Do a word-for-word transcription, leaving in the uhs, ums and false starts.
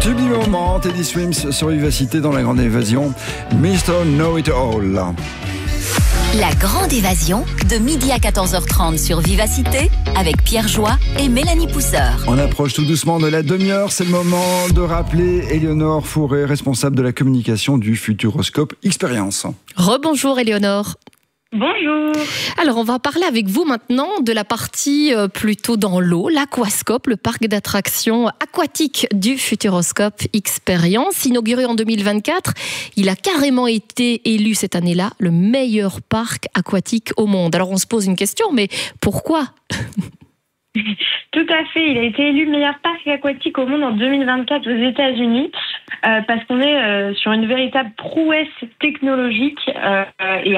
Sublime moment, Teddy Swims sur Vivacité dans la grande évasion. mister Know It All. La grande évasion de midi à quatorze heures trente sur Vivacité avec Pierre Joie et Mélanie Pousseur. On approche tout doucement de la demi-heure. C'est le moment de rappeler Éléonore Fourré, responsable de la communication du Futuroscope Expérience. Rebonjour Éléonore. Bonjour. Alors, on va parler avec vous maintenant de la partie euh, plutôt dans l'eau, l'Aquascope, le parc d'attractions aquatique du Futuroscope Expérience. Inauguré en deux mille vingt-quatre, il a carrément été élu cette année-là le meilleur parc aquatique au monde. Alors, on se pose une question, mais pourquoi ? Tout à fait, il a été élu meilleur parc aquatique au monde en deux mille vingt-quatre aux États-Unis euh, parce qu'on est euh, sur une véritable prouesse technologique euh, et